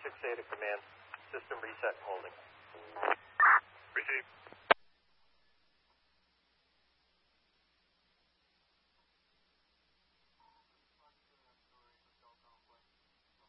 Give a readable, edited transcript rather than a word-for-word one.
6A to command. System reset and holding. Received.